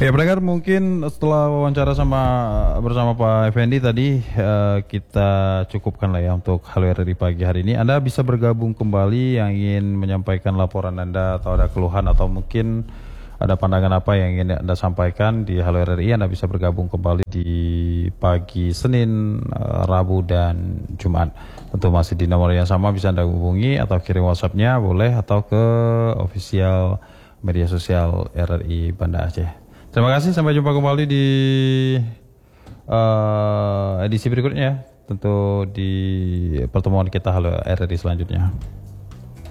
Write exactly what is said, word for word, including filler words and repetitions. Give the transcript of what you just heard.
Ya pendengar, mungkin setelah wawancara sama bersama Pak Effendi tadi eh, kita cukupkan lah ya untuk Halo R R I pagi hari ini. Anda bisa bergabung kembali yang ingin menyampaikan laporan Anda atau ada keluhan atau mungkin ada pandangan apa yang ingin Anda sampaikan di Halo R R I. Anda bisa bergabung kembali di pagi Senin, eh, Rabu dan Jumat. Tentu masih di nomor yang sama, bisa Anda hubungi atau kirim WhatsApp-nya boleh, atau ke official media sosial R R I Banda Aceh. Terima kasih, sampai jumpa kembali di uh, edisi berikutnya, tentu di pertemuan kita Halo R R I selanjutnya.